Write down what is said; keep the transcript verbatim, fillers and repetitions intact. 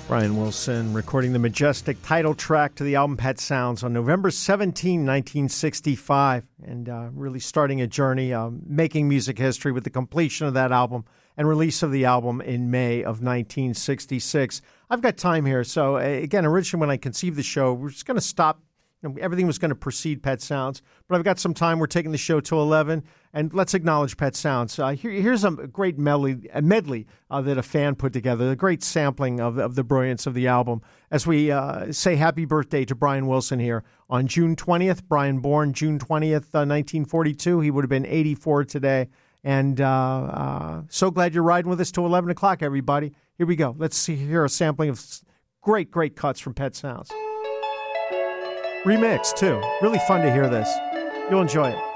Brian Wilson recording the majestic title track to the album Pet Sounds on November seventeenth, nineteen sixty-five, and uh, really starting a journey, uh, making music history with the completion of that album and release of the album in May of nineteen sixty-six. I've got time here, so uh, again, originally when I conceived the show, we're just going to stop. You know, everything was going to precede Pet Sounds, but I've got some time. We're taking the show till eleven, and let's acknowledge Pet Sounds. Uh, here, here's a great medley, a medley uh, that a fan put together, a great sampling of, of the brilliance of the album, as we uh, say happy birthday to Brian Wilson here on June twentieth. Brian born June twentieth, uh, nineteen forty-two. He would have been eighty-four today, and uh, uh, so glad you're riding with us till eleven o'clock, everybody. Here we go. Let's see, hear a sampling of great, great cuts from Pet Sounds. Remix, too. Really fun to hear this. You'll enjoy it.